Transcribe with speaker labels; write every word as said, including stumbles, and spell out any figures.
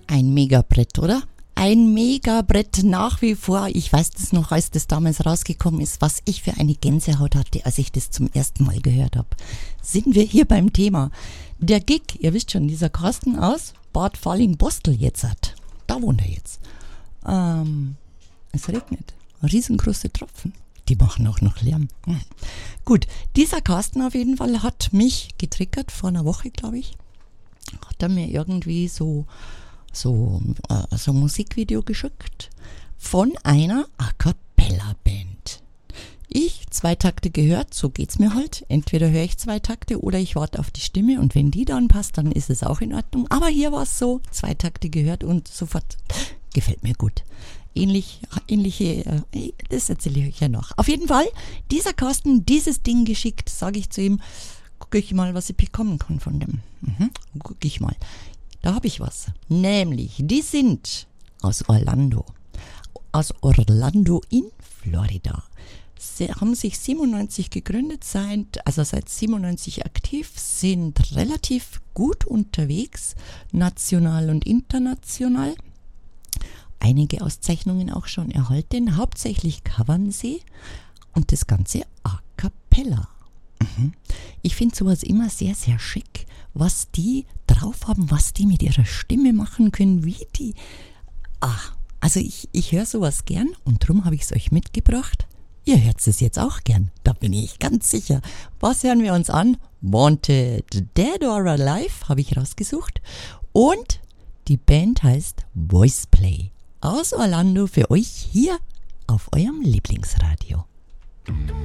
Speaker 1: Ein Megabrett, oder? Ein Megabrett nach wie vor. Ich weiß das noch, als das damals rausgekommen ist, was ich für eine Gänsehaut hatte, als ich das zum ersten Mal gehört habe. Sind wir hier beim Thema. Der Gig, ihr wisst schon, dieser Carsten aus Bad Falling-Bostel jetzt hat. Da wohnt er jetzt. Ähm, es regnet. Riesengroße Tropfen. Die machen auch noch Lärm. Hm. Gut, dieser Carsten auf jeden Fall hat mich getriggert, vor einer Woche, glaube ich. Hat er mir irgendwie so so äh, so ein Musikvideo geschickt von einer A-Cappella-Band. Ich zwei Takte gehört, so geht's mir halt. Entweder höre ich zwei Takte oder ich warte auf die Stimme und wenn die dann passt, dann ist es auch in Ordnung. Aber hier war es so, zwei Takte gehört und sofort gefällt mir gut. Ähnlich, ähnliche, äh, das erzähle ich euch ja noch. Auf jeden Fall, dieser Carsten, dieses Ding geschickt, sage ich zu ihm, gucke ich mal, was ich bekommen kann von dem. Mhm, gucke ich mal. Da habe ich was. Nämlich, die sind aus Orlando. Aus Orlando in Florida. Sie haben sich siebenundneunzig gegründet, sind, also seit siebenundneunzig aktiv, sind relativ gut unterwegs, national und international. Einige Auszeichnungen auch schon erhalten. Hauptsächlich covern sie und das Ganze a cappella. Mhm. Ich finde sowas immer sehr, sehr schick, was die drauf haben, was die mit ihrer Stimme machen können, wie die... Ah, also ich, ich höre sowas gern und darum habe ich es euch mitgebracht. Ihr hört es jetzt auch gern, da bin ich ganz sicher. Was hören wir uns an? Wanted, Dead or Alive habe ich rausgesucht und die Band heißt Voiceplay. Aus Orlando für euch hier auf eurem Lieblingsradio.